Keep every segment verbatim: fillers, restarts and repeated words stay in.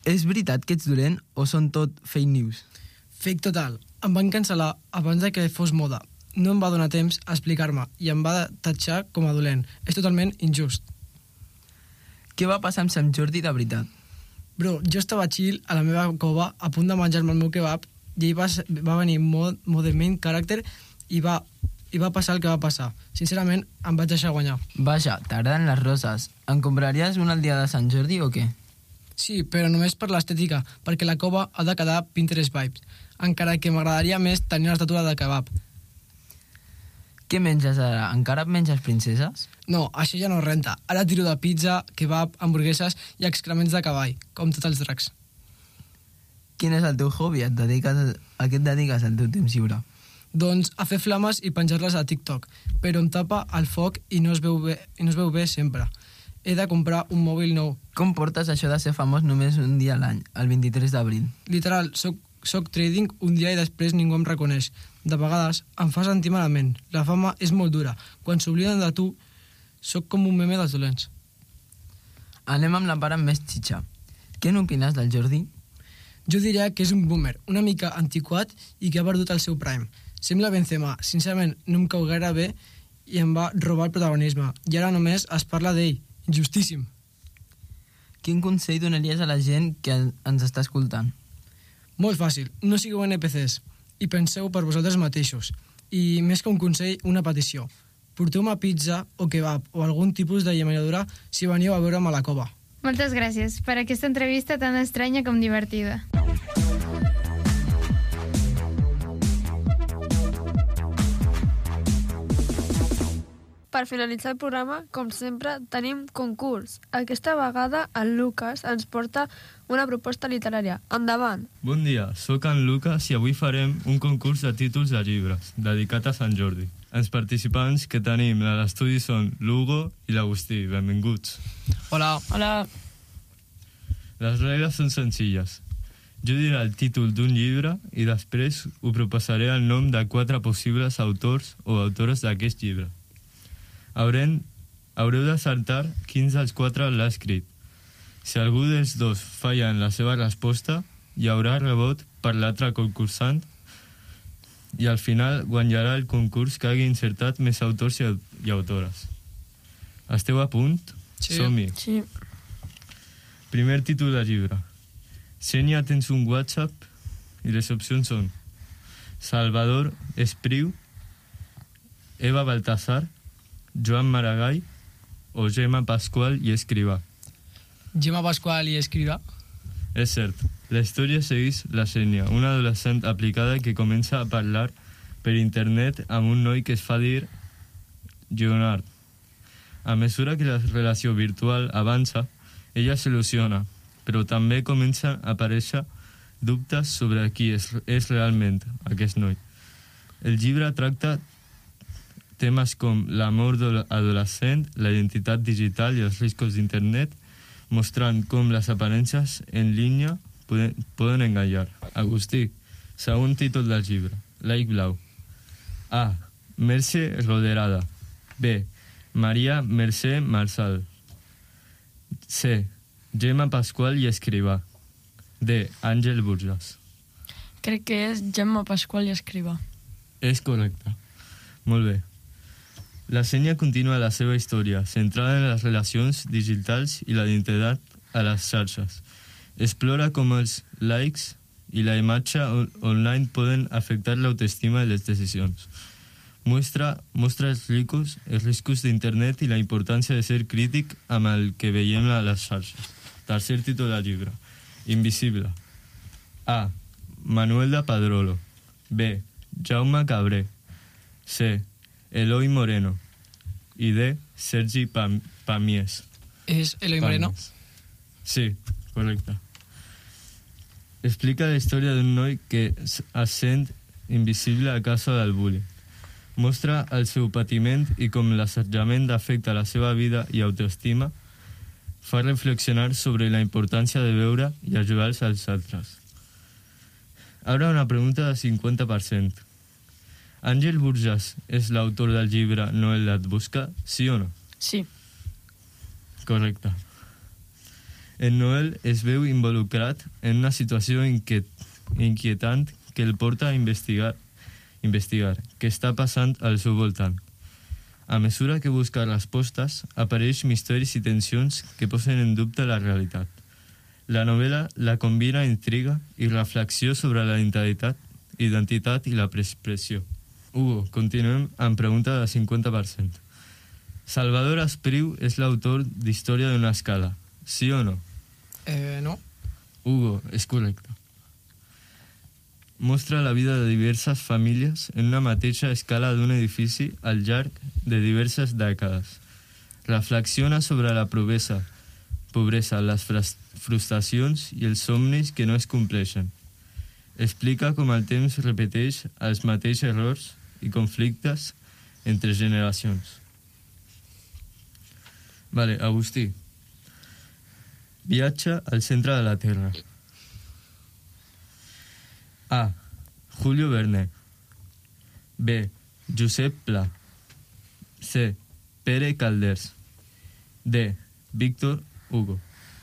És veritat que ets dolent o són tot fake news? Fake total. Em van cancel·lar abans de que fos moda. No em va donar temps a explicar-me i em va tatxar com a dolent. És totalment injust. Què va passar amb Sant Jordi de veritat? Bro, jo estava chill a la meva cova a punt de menjar-me el meu kebab i ell va, va venir mod, mod de main character i va, i va passar el que va passar. Sincerament, em vaig deixar guanyar. Vaja, t'agraden les roses. Em compraries una al dia de Sant Jordi o què? Sí, però només per l'estètica, perquè la cova ha de quedar Pinterest vibes, encara que m'agradaria més tenir una estatura de kebab. Què menges ara? Encara menges princeses? No, això ja no renta. Ara tiro de pizza, kebab, hamburgueses i excrements de cavall, com tots els dracs. Quin és el teu hobby? Et dediques, a què et dediques el teu temps lliure? Doncs a fer flames i penjar-les a TikTok, però em tapa el foc i no es veu bé, i no es veu bé sempre. He de comprar un mòbil nou. Com portes això de ser famós només un dia a l'any, el vint-i-tres d'abril? Literal, soc, soc trading un dia i després ningú em reconeix. De vegades em fa sentir malament. La fama és molt dura. Quan s'obliden de tu, soc com un meme dels dolents. Anem amb la part amb més xitxa. Què n'opines del Jordi? Jo diria que és un boomer, una mica antiquat i que ha perdut el seu prime. Sembla Benzema. Sincerament, no em cau gaire bé i em va robar el protagonisme. I ara només es parla d'ell. Injustíssim. Quin consell donaries a la gent que ens està escoltant? Molt fàcil. No sigueu N P Cs i penseu per vosaltres mateixos. I més que un consell, una petició. Porteu-me pizza o kebab o algun tipus de llaminadura si veniu a veure'm a la cova. Moltes gràcies per aquesta entrevista tan estranya com divertida. Per finalitzar el programa, com sempre, tenim concurs. Aquesta vegada el Lucas ens porta una proposta literària. Endavant! Bon dia, sóc en Lucas i avui farem un concurs de títols de llibres dedicat a Sant Jordi. Els participants que tenim a l'estudi són l'Hugo i l'Agustí. Benvinguts. Hola. Hola! Les regles són senzilles. Jo diré el títol d'un llibre i després ho proposaré el nom de quatre possibles autors o autores d'aquest llibre. Haurem, haureu d'acertar quin dels quatre l'ha escrit. Si algú dels dos falla en la seva resposta, hi haurà rebot per l'altre concursant i al final guanyarà el concurs que hagi encertat més autors i, i autores. Esteu a punt? Sí. Som-hi. Sí. Primer títol de llibre. Senya, tens un WhatsApp? I les opcions són Salvador Espriu, Eva Baltasar, Joan Maragall o Gemma Pasqual i Escrivà. Gemma Pasqual i Escrivà. És cert. La història segueix la Senya, una adolescent aplicada que comença a parlar per internet amb un noi que es fa dir Leonard. A mesura que la relació virtual avança, ella s'il·lusiona, però també comença a aparèixer dubtes sobre qui és, és realment aquest noi. El llibre tracta temes com l'amor adolescent, la identitat digital i els riscos d'internet, mostrant com les aparences en línia poden, poden enganyar. Agustí, segon títol del llibre. Like blau. A. Mercè Roderada. B. Maria Mercè Marsal. C. Gemma Pasqual i Escrivà. D. Àngel Burjas. Crec que és Gemma Pasqual i Escrivà. És correcte. Molt bé. La Senya continua la seva història, centrada en les relacions digitals i la identitat a les xarxes. Explora com els likes i la imatge on online poden afectar l'autoestima i les decisions. Mostra, mostra els riscos, els riscos d'internet i la importància de ser crític amb el que veiem a les xarxes. Tercer títol del llibre. Invisible. A. Manuel de Padrolo. B. Jaume Cabré. C. Eloi Moreno. I D. Sergi Pam Pamies. És Eloi Moreno? Sí, correcte. Explica la història d'un noi que es sent invisible a causa del bullying. Mostra el seu patiment i com l'assetjament afecta la seva vida i autoestima. Fa reflexionar sobre la importància de veure i ajudar als altres. Ara una pregunta de cinquanta per cent. Àngel Burjas és l'autor del llibre Noel et busca, sí o no? Sí. Correcte. En Noel es veu involucrat en una situació inquiet, inquietant que el porta a investigar, investigar què està passant al seu voltant. A mesura que busca respostes, apareix misteris i tensions que posen en dubte la realitat. La novel·la la combina intriga i reflexió sobre la identitat, identitat i la expressió. Hugo, continuem amb pregunta de cinquanta per cent. Salvador Espriu és l'autor d'Història d'una escala. Sí o no? Eh, no. Hugo, és correcte. Mostra la vida de diverses famílies en una mateixa escala d'un edifici al llarg de diverses dècades. Reflexiona sobre la pobresa, pobresa, les frustracions i els somnis que no es compleixen. Explica com el temps repeteix els mateixos errors i conflictes entre generacions. Vale, Agustí. Viatge al centre de la Terra. A. Julio Verne. B. Josep Pla. C. Pere Calders. D. Víctor Hugo.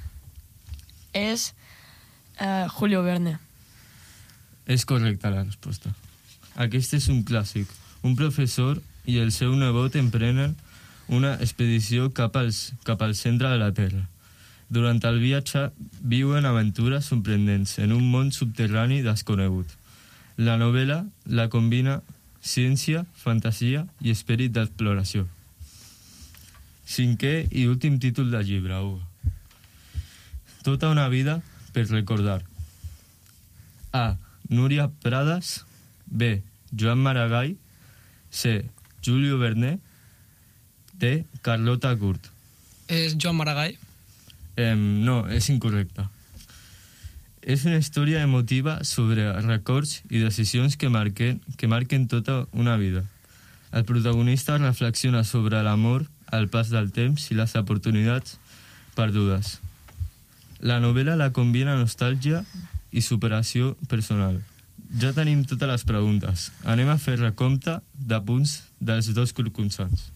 És eh, Julio Verne. És correcta la resposta. Aquest és un clàssic. Un professor i el seu nebot emprenen una expedició cap, als, cap al centre de la Terra. Durant el viatge viuen aventures sorprendents en un món subterrani desconegut. La novel·la la combina ciència, fantasia i esperit d'exploració. Cinquè i últim títol de llibre, Hugo. Tota una vida per recordar. A. Núria Prades. B. Joan Maragall. C. Julio Verne. D. Carlota Gurt. És Joan Maragall. Eh, no, és incorrecte. És una història emotiva sobre records i decisions que marquen, que marquen tota una vida. El protagonista reflexiona sobre l'amor, el pas del temps i les oportunitats perdudes. La novel·la la combina nostàlgia i superació personal. Ja tenim totes les preguntes. Anem a fer recompte de punts dels dos concursants.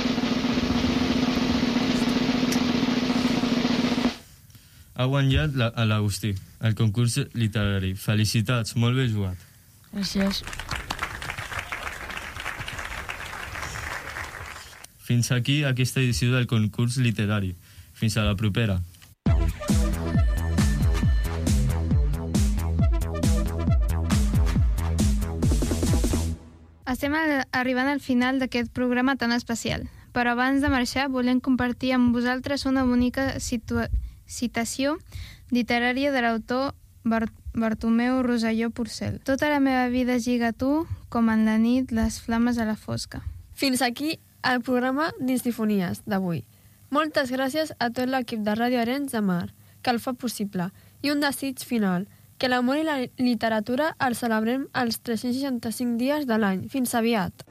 Ha guanyat la, a l'Agustí, el concurs literari. Felicitats, molt bé jugat. Gràcies. Fins aquí aquesta edició del concurs literari. Fins a la propera. Estem al- arribant al final d'aquest programa tan especial, però abans de marxar volem compartir amb vosaltres una bonica situa- citació literària de l'autor Bart Bartomeu Rosselló Porcel. Tota la meva vida es lliga a tu, com en la nit les flames a la fosca. Fins aquí el programa d'Instifonies d'avui. Moltes gràcies a tot l'equip de Ràdio Arenys de Mar, que el fa possible, i un desig final, que l'amor i la literatura el celebrem els tres-cents seixanta-cinc dies de l'any. Fins aviat!